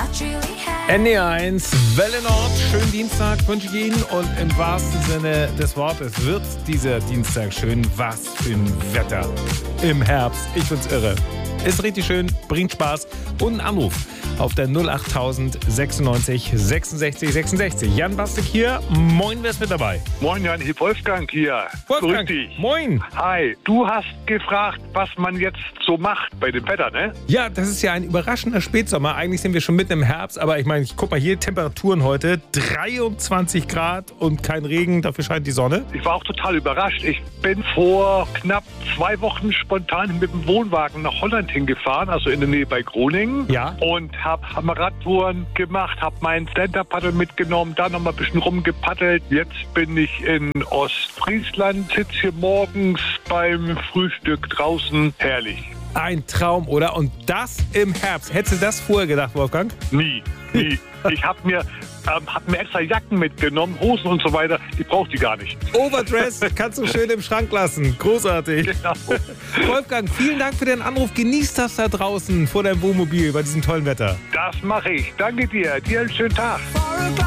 NE1, Welle Nord, schönen Dienstag wünsche ich Ihnen und im wahrsten Sinne des Wortes wird dieser Dienstag schön. Was für ein Wetter im Herbst. Ich find's irre. Ist richtig schön, bringt Spaß und einen Anruf auf der 08000 96 66 66. Jan Bastik hier, moin, wer ist mit dabei? Moin Jan, hier Wolfgang hier. Wolfgang, Grüß dich. moin. Hi, du hast gefragt, was man jetzt so macht bei dem Wetter, ne? Ja, das ist ja ein überraschender Spätsommer. Eigentlich sind wir schon mitten im Herbst, aber ich meine, ich guck mal hier, Temperaturen heute 23 Grad und kein Regen, dafür scheint die Sonne. Ich war auch total überrascht. Ich bin vor knapp 2 Wochen spontan mit dem Wohnwagen nach Holland hingefahren, also in der Nähe bei Groningen. Ja. Und habe Radtouren gemacht, habe mein Stand-Up-Paddle mitgenommen, da nochmal ein bisschen rumgepaddelt. Jetzt bin ich in Ostfriesland, sitze hier morgens beim Frühstück draußen. Herrlich. Ein Traum, oder? Und das im Herbst. Hättest du das vorher gedacht, Wolfgang? Nie. Ich habe mir extra Jacken mitgenommen, Hosen und so weiter. Die braucht die gar nicht. Overdress kannst du schön im Schrank lassen. Großartig. Genau. Wolfgang, vielen Dank für den Anruf. Genieß das da draußen vor deinem Wohnmobil bei diesem tollen Wetter. Das mache ich. Danke dir. Dir einen schönen Tag.